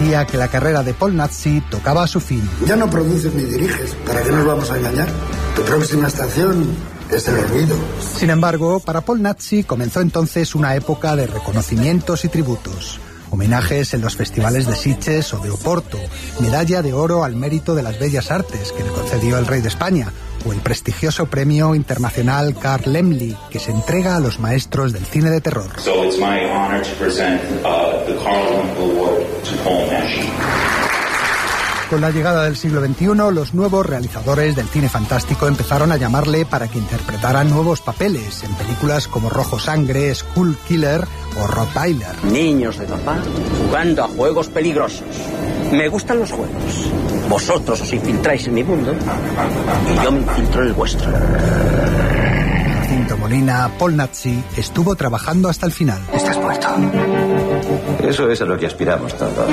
parecía que la carrera de Paul Naschy tocaba a su fin. Ya no produces ni diriges, ¿para qué nos vamos a engañar? Tu próxima estación es el olvido. Sin embargo, para Paul Naschy comenzó entonces una época de reconocimientos y tributos. Homenajes en los festivales de Sitges o de Oporto, medalla de oro al mérito de las bellas artes que le concedió el rey de España, o el prestigioso premio internacional Carl Laemmle, que se entrega a los maestros del cine de terror. So it's my honor to present the Carl Laemmle Award to Paul Naschy. Con la llegada del siglo XXI, los nuevos realizadores del cine fantástico empezaron a llamarle para que interpretara nuevos papeles en películas como Rojo Sangre, Skull Killer o Rottweiler. Niños de papá jugando a juegos peligrosos. Me gustan los juegos. Vosotros os infiltráis en mi mundo y yo me infiltro en el vuestro. Jacinto Molina, Paul Naschy, estuvo trabajando hasta el final. Estás muerto. Eso es a lo que aspiramos todos.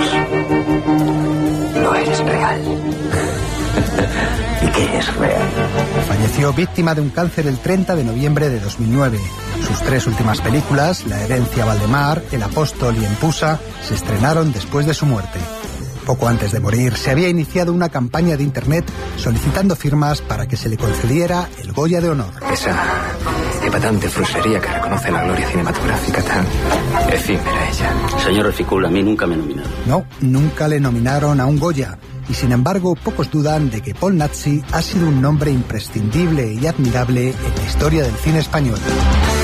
No eres real. ¿Y qué es real? Falleció víctima de un cáncer el 30 de noviembre de 2009. Sus tres últimas películas, La herencia Valdemar, El apóstol y Empusa, se estrenaron después de su muerte. Poco antes de morir, se había iniciado una campaña de internet solicitando firmas para que se le concediera el Goya de Honor. Esa epatante fruslería que reconoce la gloria cinematográfica tan efímera ella. Señor Reficul, a mí nunca me nominaron. No, nunca le nominaron a un Goya. Y sin embargo, pocos dudan de que Paul Naschy ha sido un nombre imprescindible y admirable en la historia del cine español.